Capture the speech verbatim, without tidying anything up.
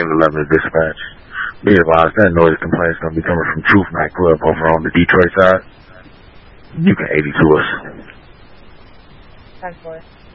James eleven to dispatch. Be advised that noise complaint is going to be coming from Truth nightclub over on the Detroit side. You can eighty-two us. ten four.